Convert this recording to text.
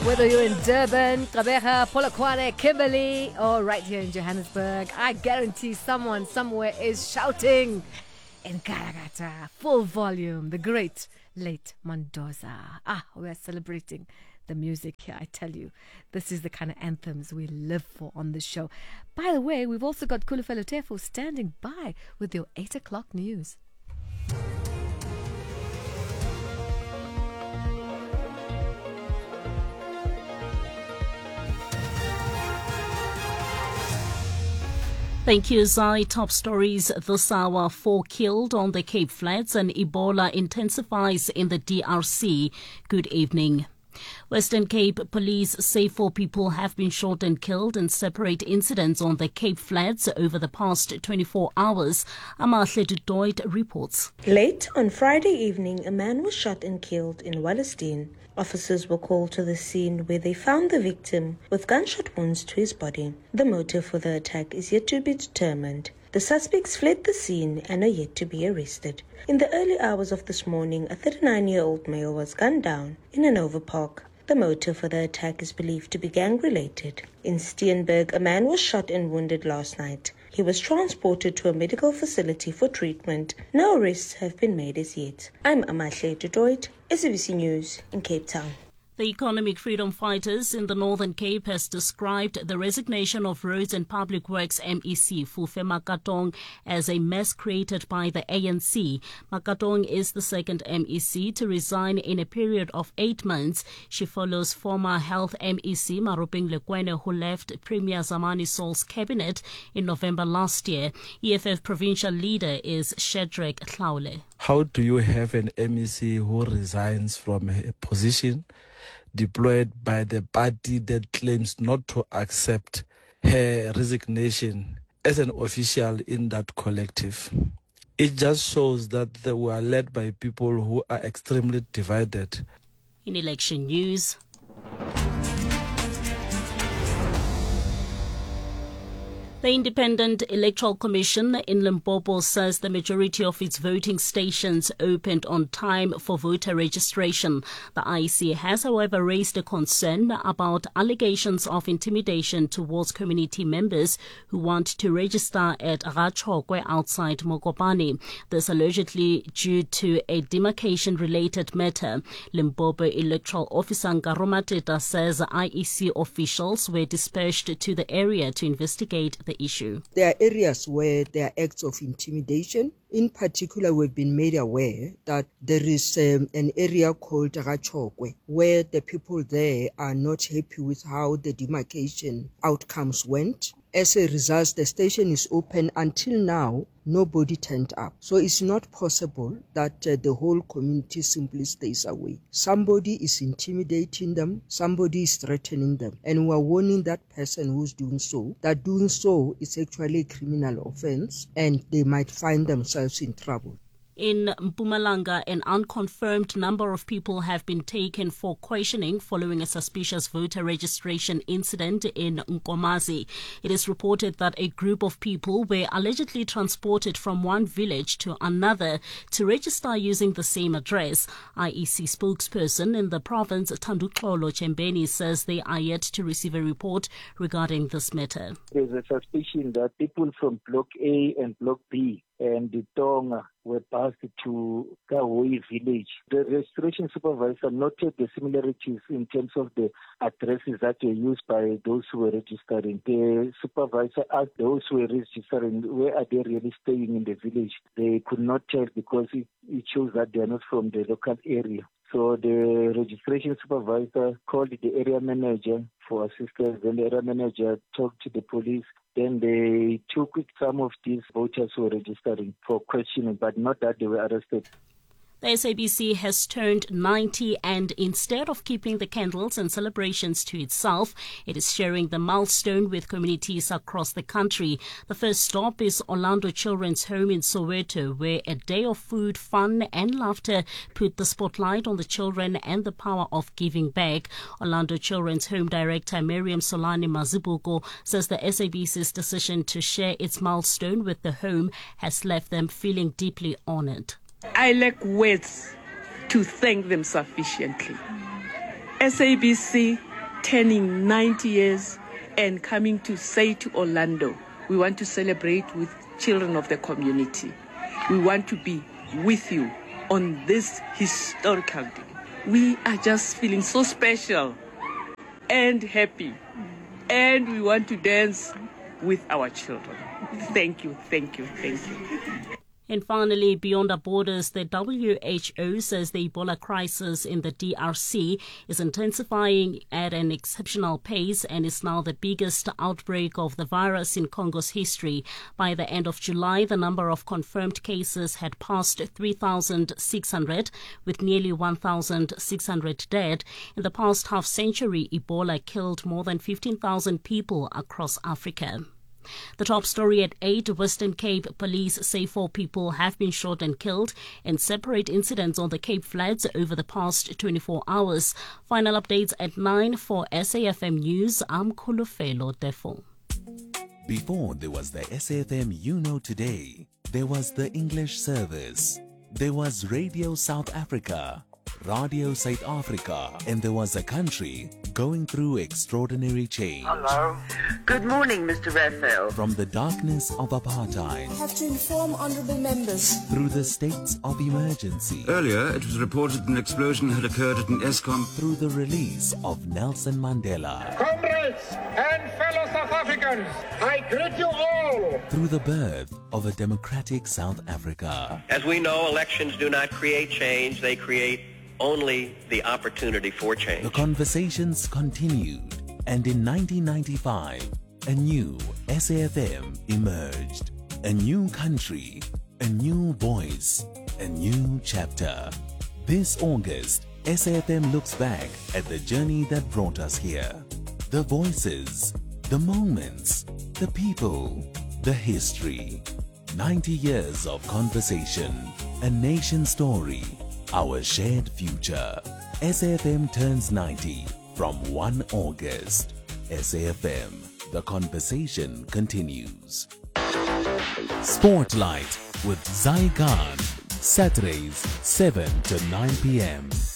Whether you're in Durban, Gqeberha, Polokwane, Kimberley, or right here in Johannesburg, I guarantee someone somewhere is shouting in Karagata, full volume, the great late Mandoza. We're celebrating the music here, I tell you. This is the kind of anthems we live for on the show. By the way, we've also got Khulufelo Tefo standing by with your 8 o'clock news. Thank you, Zai. Top stories this hour. 4 killed on the Cape Flats and Ebola intensifies in the DRC. Good evening. Western Cape police say 4 people have been shot and killed in separate incidents on the Cape Flats over the past 24 hours. Amahle du Toit reports. Late on Friday evening, a man was shot and killed in Wallerstein. Officers were called to the scene where they found the victim with gunshot wounds to his body. The motive for the attack is yet to be determined. The suspects fled the scene and are yet to be arrested. In the early hours of this morning, a 39-year-old male was gunned down in an overpark. The motive for the attack is believed to be gang-related. In Steenberg, a man was shot and wounded last night. He was transported to a medical facility for treatment. No arrests have been made as yet. I'm Amahle du Toit, SABC News in Cape Town. The Economic Freedom Fighters in the Northern Cape has described the resignation of Roads and Public Works MEC Fufe Makatong as a mess created by the ANC. Makatong is the second MEC to resign in a period of 8 months. She follows former Health MEC Maruping Lekwene, who left Premier Zamani Saul's cabinet in November last year. EFF provincial leader is Shedrack Hlaule. How do you have an MEC who resigns from a position deployed by the party that claims not to accept her resignation as an official in that collective? It just shows that they were led by people who are extremely divided. In election news, the Independent Electoral Commission in Limpopo says the majority of its voting stations opened on time for voter registration. The IEC has, however, raised a concern about allegations of intimidation towards community members who want to register at Rachokwe outside Mokopane. This allegedly due to a demarcation-related matter. Limpopo Electoral Officer Ngarumateta says IEC officials were dispatched to the area to investigate the issue. There are areas where there are acts of intimidation. In particular, we've been made aware that there is an area called Rachokwe where the people there are not happy with how the demarcation outcomes went. As a result, the station is open. Until now, nobody turned up. So it's not possible that the whole community simply stays away. Somebody is intimidating them, somebody is threatening them. And we're warning that person who's doing so, that doing so is actually a criminal offense and they might find themselves in trouble. In Mpumalanga, an unconfirmed number of people have been taken for questioning following a suspicious voter registration incident in Nkomazi. It is reported that a group of people were allegedly transported from one village to another to register using the same address. IEC spokesperson in the province, Thanduxolo Chembeni, says they are yet to receive a report regarding this matter. There's a suspicion that people from Block A and Block B and the Tonga were passed to Kahoe village. The registration supervisor noted the similarities in terms of the addresses that were used by those who were registering. The supervisor asked those who were registering, where are they really staying in the village? They could not tell because it shows that they are not from the local area. So the registration supervisor called the area manager for assistance. Then the area manager talked to the police. Then they took some of these voters who were registering for questioning, but not that they were arrested. The SABC has turned 90 and instead of keeping the candles and celebrations to itself, it is sharing the milestone with communities across the country. The first stop is Orlando Children's Home in Soweto, where a day of food, fun and laughter put the spotlight on the children and the power of giving back. Orlando Children's Home Director Miriam Solani Mazibuko says the SABC's decision to share its milestone with the home has left them feeling deeply honored. I lack words to thank them sufficiently. SABC turning 90 years and coming to say to Orlando, we want to celebrate with children of the community. We want to be with you on this historical day. We are just feeling so special and happy, and we want to dance with our children. Thank you, thank you, thank you. And finally, beyond our borders, the WHO says the Ebola crisis in the DRC is intensifying at an exceptional pace and is now the biggest outbreak of the virus in Congo's history. By the end of July, the number of confirmed cases had passed 3,600, with nearly 1,600 dead. In the past half century, Ebola killed more than 15,000 people across Africa. The top story at 8, Western Cape police say 4 people have been shot and killed in separate incidents on the Cape Flats over the past 24 hours. Final updates at 9 for SAFM News. I'm Kulufelo Defo. Before there was the SAFM You Know Today, there was the English service, there was Radio South Africa, Radio South Africa, and there was a country going through extraordinary change. Hello. Good morning, Mr. Raphael. From the darkness of apartheid, I have to inform honourable members, through the states of emergency. Earlier, it was reported an explosion had occurred at an ESCOM. Through the release of Nelson Mandela. Comrades and fellow South Africans, I greet you all. Through the birth of a democratic South Africa. As we know, elections do not create change, they create only the opportunity for change. The conversations continued, and in 1995, a new SAFM emerged. A new country, a new voice, a new chapter. This August, SAFM looks back at the journey that brought us here. The voices, the moments, the people, the history. 90 years of conversation, a nation story, our shared future. SAFM turns 90 from 1 August. SAFM, the conversation continues. Spotlight with Zai Khan, Saturdays 7 to 9 p.m.